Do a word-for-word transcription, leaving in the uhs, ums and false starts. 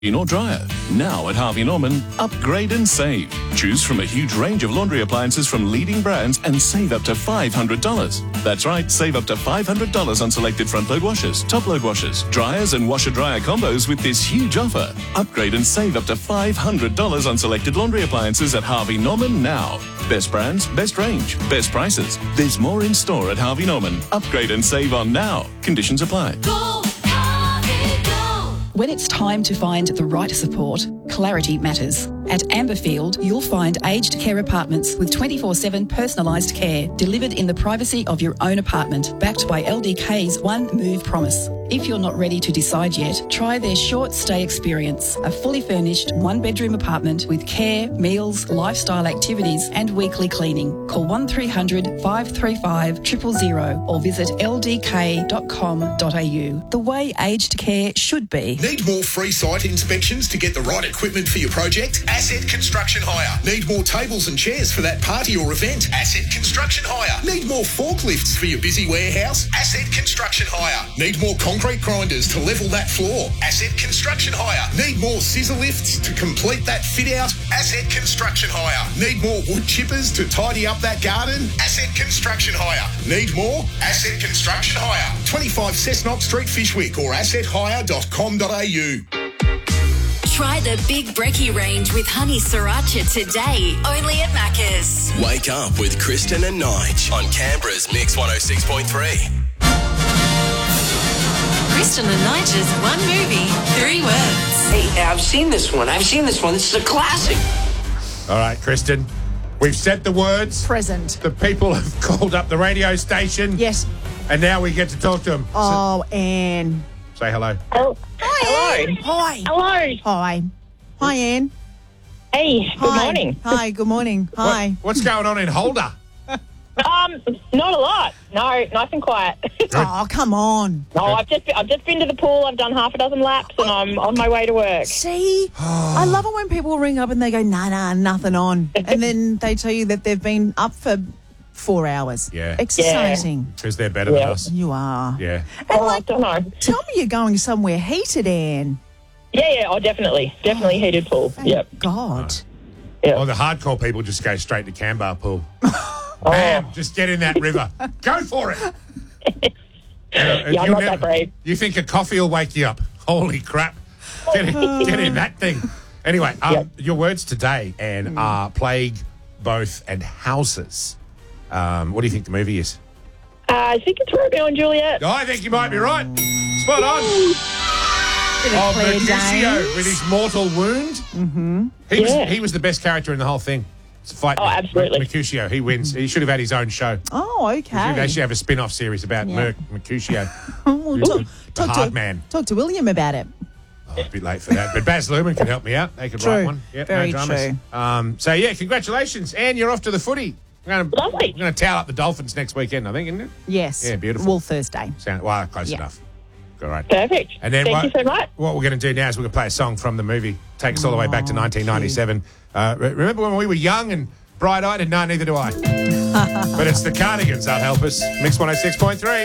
or dryer. Now at Harvey Norman, upgrade and save. Choose from a huge range of laundry appliances from leading brands and save up to five hundred dollars. That's right, save up to five hundred dollars on selected front-load washers, top-load washers, dryers and washer-dryer combos with this huge offer. Upgrade and save up to five hundred dollars on selected laundry appliances at Harvey Norman now. Best brands, best range, best prices. There's more in store at Harvey Norman. Upgrade and save on now. Conditions apply. Go, Harvey, go. When it's time to find the right support, clarity matters. At Amberfield, you'll find aged care apartments with twenty-four seven personalised care delivered in the privacy of your own apartment, backed by L D K's One Move promise. If you're not ready to decide yet, try their short stay experience, a fully furnished one-bedroom apartment with care, meals, lifestyle activities and weekly cleaning. Call one three hundred, five three five, zero zero zero or visit l d k dot com dot a u. The way aged care should be. Need more free site inspections to get the right equipment for your project? Asset Construction Hire. Need more tables and chairs for that party or event? Asset Construction Hire. Need more forklifts for your busy warehouse? Asset Construction Hire. Need more concrete grinders to level that floor? Asset Construction Hire. Need more scissor lifts to complete that fit out? Asset Construction Hire. Need more wood chippers to tidy up that garden? Asset Construction Hire. Need more? Asset Construction Hire. twenty-five Cessnock Street, Fishwick or asset hire dot com dot a u. Try the Big Brekkie range with honey sriracha today, only at Macca's. Wake up with Kristen and Nige on Canberra's Mix one oh six point three. Kristen and Nigel's one movie, three words. Hey, I've seen this one. I've seen this one. This is a classic. All right, Kristen. We've said the words. Present. The people have called up the radio station. Yes. And now we get to talk to them. Oh, Anne. So, say hello. Oh, Hi, hello. Anne. Hi. Hello. Hi. Hi, Anne. Hey, good Hi. morning. Hi, good morning. Hi. What- what's going on in Holder? Um, not a lot. No, nice and quiet. Oh, come on. No, I've just I've just been to the pool. I've done half a dozen laps, and I'm on my way to work. See? I love it when people ring up and they go, nah, nah, nothing on. And then they tell you that they've been up for four hours. Yeah. Exercising. Because they're better Yeah. than us. You are. Yeah. And Oh, I like, don't know. tell me you're going somewhere heated, Anne. Yeah, yeah. Oh, definitely, definitely heated pool. Thank Yep. God. Yeah. Well, the hardcore people just go straight to Canberra Pool. Oh. Bam, just get in that river. Go for it. Uh, Yeah, I'm you'll not that brave. You think a coffee will wake you up? Holy crap. Get in, get in that thing. Anyway, um, Yep. your words today, Anne, are plague, both, and houses. Um, what do you think the movie is? Uh, I think it's Romeo and Juliet. Oh, I think you might be right. Spot on. Bit of Oh, Claire Mercutio Danes. with his mortal wound. Mm-hmm. He was Yeah. he was the best character in the whole thing. It's a fight. Oh, absolutely. Mercutio, he wins. He should have had his own show. Oh, They okay. should have a spin-off series about Yeah. Mer- Mercutio. Well, talk, The talk hard to, man. talk to William about it. Oh, it's a bit late for that. But Baz Luhrmann can help me out. They could True. write one. Yep, Very no dramas. true. Um, so, yeah, congratulations. Anne, you're off to the footy. We're going to Lovely. we're going to towel up the Dolphins next weekend, I think, isn't it? Yes. Yeah, beautiful. Well, Thursday. Sound, well, close Yeah. enough. All right. Perfect. And then Thank what, you so much. what we're going to do now is we're going to play a song from the movie. Take us all the way back to nineteen ninety-seven. Uh, re- remember when we were young and bright-eyed? And no, neither do I. But it's the Cardigans that'll help us. Mix one oh six point three.